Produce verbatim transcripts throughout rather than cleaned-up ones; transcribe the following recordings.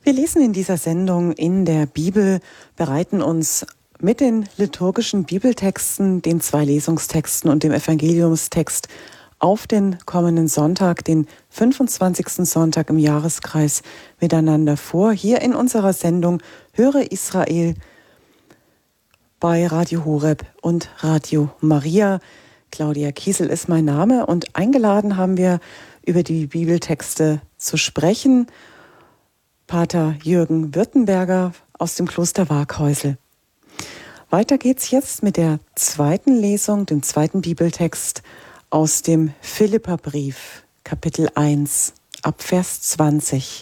Wir lesen in dieser Sendung in der Bibel, bereiten uns mit den liturgischen Bibeltexten, den zwei Lesungstexten und dem Evangeliumstext auf den kommenden Sonntag, den fünfundzwanzigsten Sonntag im Jahreskreis, miteinander vor. Hier in unserer Sendung Höre Israel bei Radio Horeb und Radio Maria. Claudia Kiesel ist mein Name und eingeladen haben wir, über die Bibeltexte zu sprechen, Pater Jürgen Württemberger aus dem Kloster Waaghäusel. Weiter geht's jetzt mit der zweiten Lesung, dem zweiten Bibeltext aus dem Philipperbrief, Kapitel eins, ab Vers zwanzig.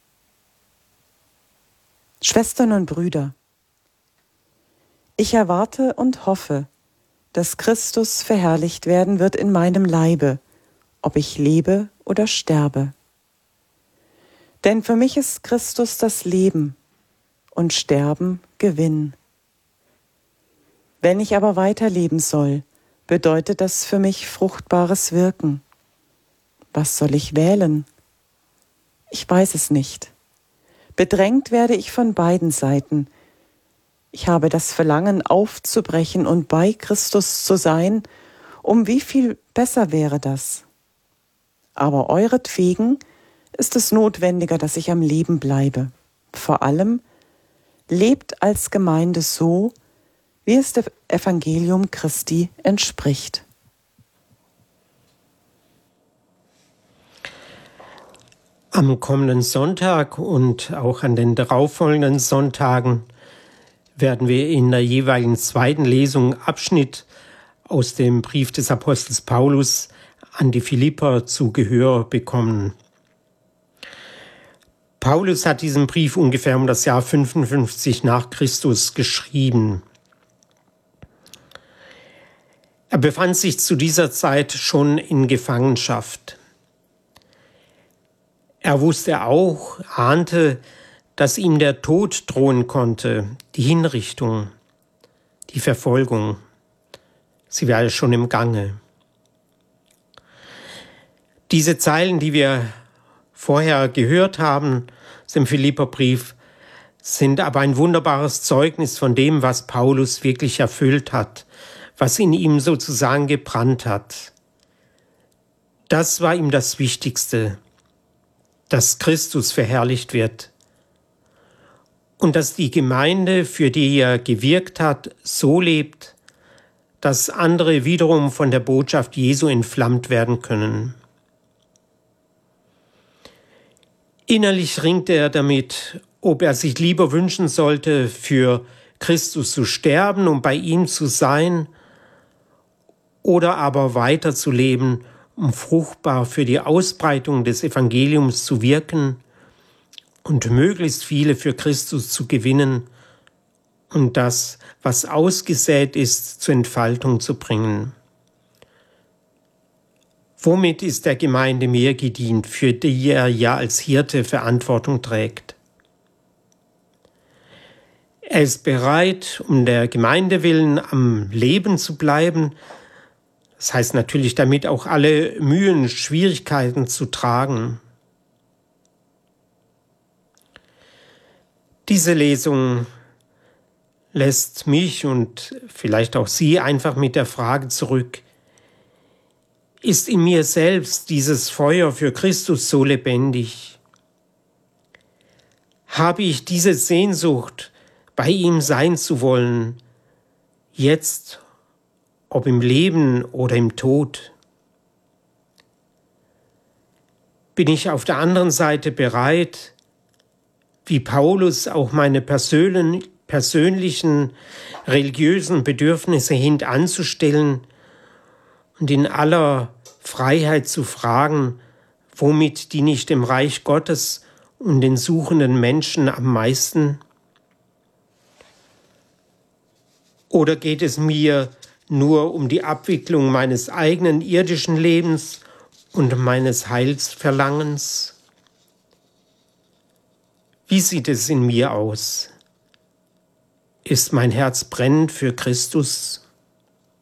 Schwestern und Brüder, ich erwarte und hoffe, dass Christus verherrlicht werden wird in meinem Leibe, ob ich lebe oder sterbe. Denn für mich ist Christus das Leben und Sterben Gewinn. Wenn ich aber weiterleben soll, bedeutet das für mich fruchtbares Wirken. Was soll ich wählen? Ich weiß es nicht. Bedrängt werde ich von beiden Seiten. Ich habe das Verlangen, aufzubrechen und bei Christus zu sein. Um wie viel besser wäre das? Aber euretwegen ist es notwendiger, dass ich am Leben bleibe. Vor allem, lebt als Gemeinde so, wie es dem Evangelium Christi entspricht. Am kommenden Sonntag und auch an den darauffolgenden Sonntagen werden wir in der jeweiligen zweiten Lesung Abschnitt aus dem Brief des Apostels Paulus an die Philipper zu Gehör bekommen. Paulus hat diesen Brief ungefähr um das Jahr fünfundfünfzig nach Christus geschrieben. Er befand sich zu dieser Zeit schon in Gefangenschaft. Er wusste auch, ahnte, dass ihm der Tod drohen konnte, die Hinrichtung, die Verfolgung. Sie wäre schon im Gange. Diese Zeilen, die wir vorher gehört haben aus dem Philipperbrief, sind aber ein wunderbares Zeugnis von dem, was Paulus wirklich erfüllt hat, was in ihm sozusagen gebrannt hat. Das war ihm das Wichtigste, dass Christus verherrlicht wird und dass die Gemeinde, für die er gewirkt hat, so lebt, dass andere wiederum von der Botschaft Jesu entflammt werden können. Innerlich ringt er damit, ob er sich lieber wünschen sollte, für Christus zu sterben und bei ihm zu sein, oder aber weiterzuleben, um fruchtbar für die Ausbreitung des Evangeliums zu wirken und möglichst viele für Christus zu gewinnen und das, was ausgesät ist, zur Entfaltung zu bringen. Womit ist der Gemeinde mehr gedient, für die er ja als Hirte Verantwortung trägt? Er ist bereit, um der Gemeinde willen am Leben zu bleiben. Das heißt natürlich damit auch alle Mühen, Schwierigkeiten zu tragen. Diese Lesung lässt mich und vielleicht auch Sie einfach mit der Frage zurück: Ist in mir selbst dieses Feuer für Christus so lebendig? Habe ich diese Sehnsucht, bei ihm sein zu wollen, jetzt, ob im Leben oder im Tod? Bin ich auf der anderen Seite bereit, wie Paulus auch meine persönlichen, persönlichen religiösen Bedürfnisse hintanzustellen und in aller Freiheit zu fragen, womit diene ich dem Reich Gottes und den suchenden Menschen am meisten? Oder geht es mir nur um die Abwicklung meines eigenen irdischen Lebens und meines Heilsverlangens? Wie sieht es in mir aus? Ist mein Herz brennend für Christus?